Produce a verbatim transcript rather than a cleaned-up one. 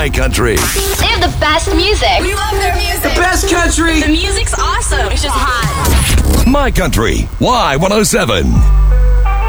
My Country. They have the best music. We love their music. The best country. The music's awesome. It's just hot. My Country. Y one oh seven.